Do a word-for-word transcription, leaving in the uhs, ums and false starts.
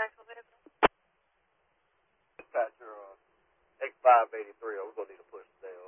actual vehicle? Dispatcher, uh, X five eighty-three, oh, we're going to need a push down.